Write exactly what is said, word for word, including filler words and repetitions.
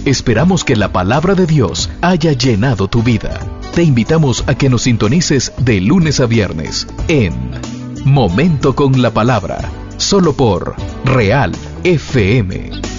Esperamos que la palabra de Dios haya llenado tu vida. Te invitamos a que nos sintonices de lunes a viernes en Momento con la Palabra, solo por Real F M.